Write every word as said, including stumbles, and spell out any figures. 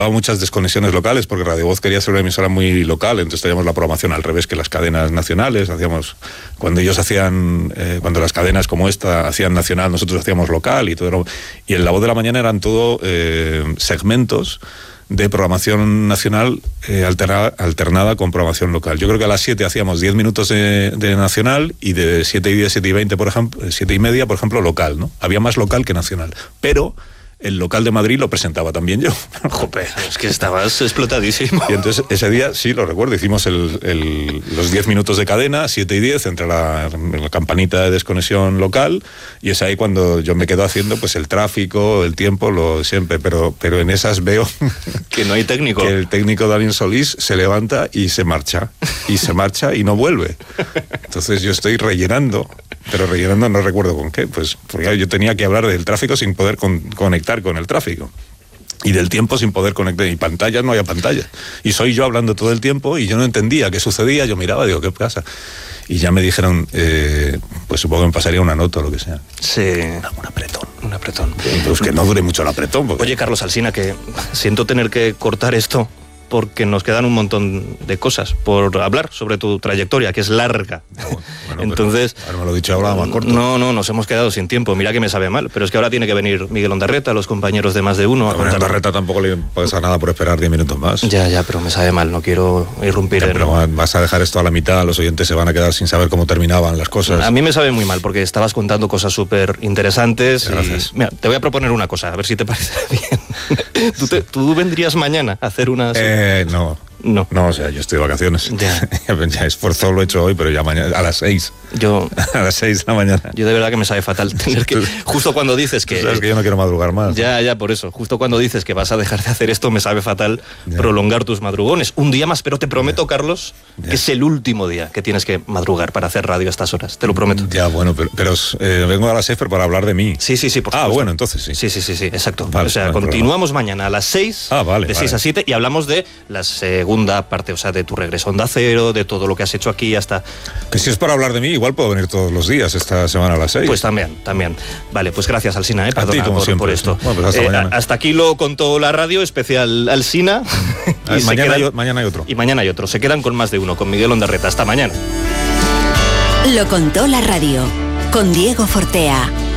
muchas desconexiones locales porque Radio Voz quería ser una emisora muy local, entonces teníamos la programación al revés que las cadenas nacionales. Hacíamos, cuando ellos hacían, eh, cuando las cadenas como esta hacían nacional, nosotros hacíamos local y todo era, y en La Voz de la Mañana eran todo eh, segmentos de programación nacional eh, alternada, alternada con programación local. Yo creo que a las siete hacíamos diez minutos de, de nacional y de siete y diez, siete y veinte, por ejemplo, siete y media, por ejemplo, local, ¿no? Había más local que nacional. Pero el local de Madrid lo presentaba también yo. Jope, es que estabas explotadísimo. Y entonces ese día, sí, lo recuerdo, hicimos el, el, los diez minutos de cadena, siete y diez, entre la, la campanita de desconexión local, y es ahí cuando yo me quedo haciendo pues el tráfico, el tiempo, lo siempre, pero, pero en esas veo que no hay técnico. Que el técnico Daniel Solís se levanta y se marcha, y se marcha y no vuelve. Entonces yo estoy rellenando, pero rellenando no recuerdo con qué, pues porque yo tenía que hablar del tráfico sin poder con, conectar con el tráfico y del tiempo sin poder conectar, y pantallas no había pantallas, y soy yo hablando todo el tiempo y yo no entendía qué sucedía, yo miraba, digo, ¿qué pasa? Y ya me dijeron, eh, pues supongo que me pasaría una nota o lo que sea. Sí. Un, un apretón. Un apretón. Pues que no dure mucho el apretón. Porque... Oye, Carlos Alsina, que siento tener que cortar esto porque nos quedan un montón de cosas por hablar sobre tu trayectoria, que es larga. No, bueno, entonces, ahora me lo he dicho ahora más corto. No, no, nos hemos quedado sin tiempo. Mira que me sabe mal, pero es que ahora tiene que venir Miguel Ondarreta, los compañeros de Más de Uno. A Miguel Ondarreta tampoco le pasa nada por esperar diez minutos más. Ya, ya, pero me sabe mal, no quiero irrumpir. Ya, pero en... vas a dejar esto a la mitad, los oyentes se van a quedar sin saber cómo terminaban las cosas. A mí me sabe muy mal, porque estabas contando cosas súper interesantes. Gracias. Y, mira, te voy a proponer una cosa, a ver si te parece bien. ¿Tú, te, ¿Tú vendrías mañana a hacer unas...? Eh, no. No. No, o sea, yo estoy de vacaciones. Ya. Ya esfuerzo lo he hecho hoy, pero ya mañana, a las seis. Yo... a las seis de la mañana. Yo de verdad que me sabe fatal tener que... Justo cuando dices que... Sabes que yo no quiero madrugar más. Ya, ya, por eso. Justo cuando dices que vas a dejar de hacer esto, me sabe fatal ya. prolongar tus madrugones. Un día más, pero te prometo, ya. Carlos, ya. que es el último día que tienes que madrugar para hacer radio a estas horas. Te lo prometo. Ya, bueno, pero, pero eh, vengo a las seis para hablar de mí. Sí, sí, sí, por Ah, supuesto. bueno, entonces sí. Sí, sí, sí, sí, exacto. Vale, o sea, vale, continuamos programa. mañana a las seis, ah, vale, de vale. seis a siete, y hablamos de la segunda parte, o sea, de tu regreso a Onda Cero, de todo lo que has hecho aquí hasta... Que si es para hablar de mí, igual puedo venir todos los días esta semana a las seis. Pues también, también. Vale, pues gracias, Alsina, ¿eh? Perdona ti, como por, siempre, por esto. Sí. Bueno, pues hasta, eh, mañana. hasta aquí lo contó la radio, especial Alsina. y mañana, quedan, hay, mañana hay otro. Y mañana hay otro. Se quedan con Más de Uno, con Miguel Ondarreta. Hasta mañana. Lo contó la radio, con Diego Fortea.